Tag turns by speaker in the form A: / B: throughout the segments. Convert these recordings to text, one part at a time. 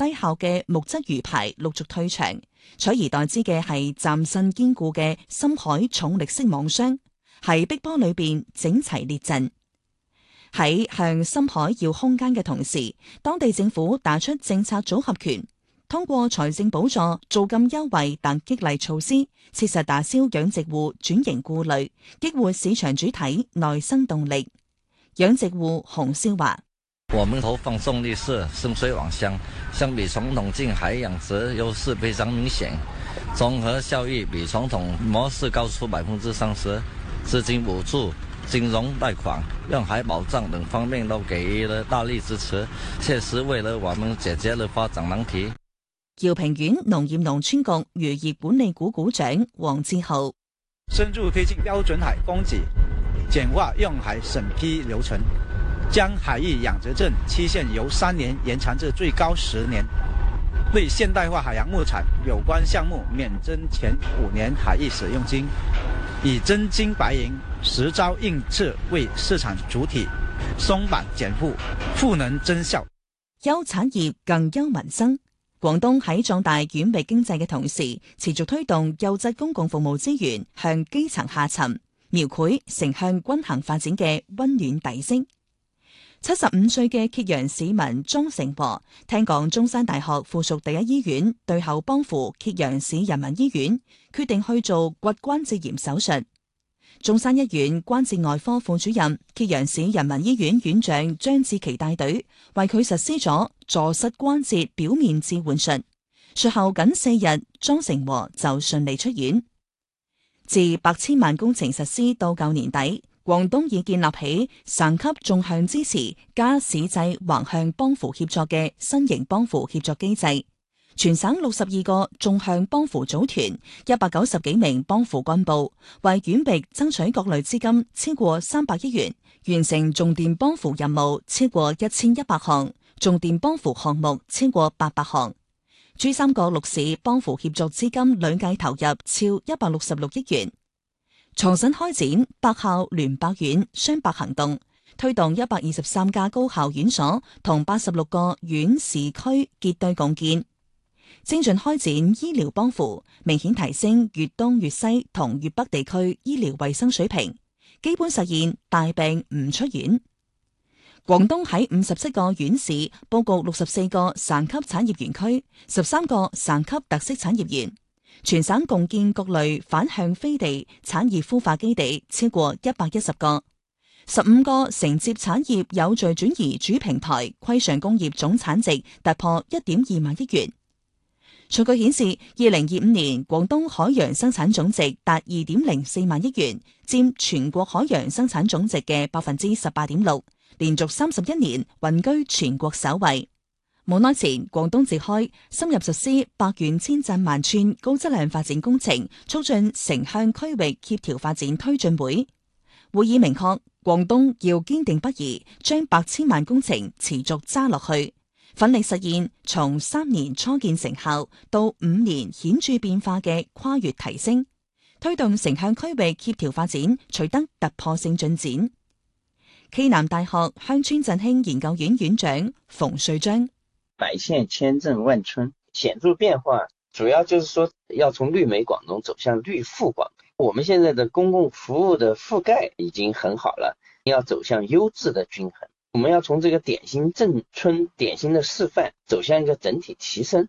A: 低效嘅木質魚排陸續退場，取而代之嘅係嶄新堅固嘅深海重力式網箱，喺碧波裏邊整齊列陣。喺向深海要空間嘅同時，當地政府打出政策組合拳，通過財政補助、租金優惠等激勵措施，切實打消養殖戶轉型顧慮，激活市場主體內生動力。養殖戶洪少華：
B: 我們投放重力式深水網箱，相比傳統近海養殖優勢非常明顯，綜合效益比傳統模式高出30%，資金補助、金融貸款、用海保障等方面都給予了大力支持，確實為了我們解決了發展難題。
A: 饒平縣農業農村局漁業管理股股長黃志豪：
C: 深入推進標準海供給，簡化用海審批流程，將海域養殖證期限由3年延長至最高10年，為現代化海洋牧場有關項目免徵前5年海域使用金，以真金白銀實招硬刺為市場主體鬆綁減負，賦能增效。
A: 優產業更優民生。廣東喺壯大縣域經濟嘅同時，持續推動優質公共服務資源向基層下沉，描繪城鄉均衡發展嘅溫暖底色。75歲嘅揭陽市民莊成和，聽講中山大學附屬第一醫院對口幫扶揭陽市人民醫院，決定去做骨關節炎手術。中山醫院關節外科副主任、揭陽市人民醫院院長張志奇帶隊為佢實施咗坐膝關節表面置換術，術後僅4日，莊成和就順利出院。自百千萬工程實施到舊年底，廣東已建立起省級縱向支持加市際橫向幫扶協作嘅新型幫扶協作機制。全省62個縱向幫扶組團，190幾名幫扶幹部，為縣域爭取各類資金超過300億元，完成重點幫扶任務超過1100項，重點幫扶項目超過800項。珠三角6市幫扶協作資金累計投入超166億元。重新開展百校聯百院雙百行動，推動123家高校院所同86個縣市區結對共建。精準開展醫療幫扶，明顯提升粵東、粵西同粵北地區醫療衛生水平，基本實現大病唔出院。廣東喺57個縣市佈局64個省級產業園區，13個省級特色產業園，全省共建各類反向飛地產業孵化基地超過110個，15個承接產業有序轉移主平台規上工業總產值突破1.2萬億元。數據顯示，2025年廣東海洋生產總值達2.04萬億元，佔全國海洋生產總值嘅18.6%，連續31年穩居全國首位。冇耐前，廣東召開深入實施百縣千鎮萬村高質量發展工程促進城鄉區域協調發展推進會，會議明確廣東要堅定不移將百千萬工程持續揸落去，奮力實現從3年初見成效到5年顯著變化嘅跨越提升，推動城鄉區域協調發展取得突破性進展。暨南大學鄉村振興研究院院長馮瑞章：
D: 百縣千鎮萬村顯著變化，主要就是說要從綠美廣東走向綠富廣東。我們現在的公共服務的覆蓋已經很好了，要走向優質的均衡。我們要從這個典型鎮村、典型的示範，走向一個整體提升。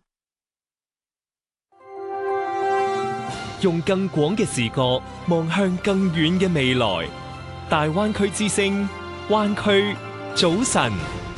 E: 用更廣嘅視角望向更遠嘅未來。大灣區之聲，灣區早晨。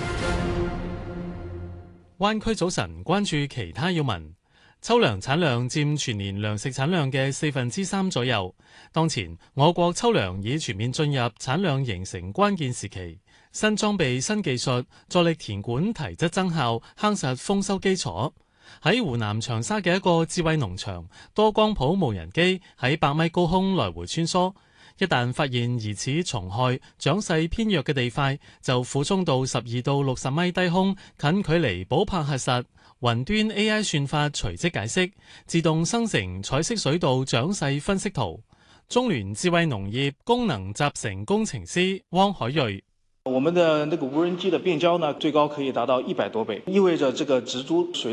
F: 灣區早晨，關注其他要聞。秋糧產量佔全年糧食產量嘅3%左右。當前我國秋糧已全面進入產量形成關鍵時期。新裝備、新技術助力田管提質增效，夯實豐收基礎。喺湖南長沙嘅一個智慧農場，多光譜無人機喺100米高空來回穿梭，一旦發現疑似蟲害、長勢偏弱嘅地塊，就俯衝到12到60米低空，近距離補拍核實。雲端 AI 算法隨即解釋，自動生成彩色水稻長勢分析圖。中聯智慧農業功能集成工程師汪海瑞：
G: 我們的那個無人機的變焦呢，最高可以達到100多倍，意味着這個植株水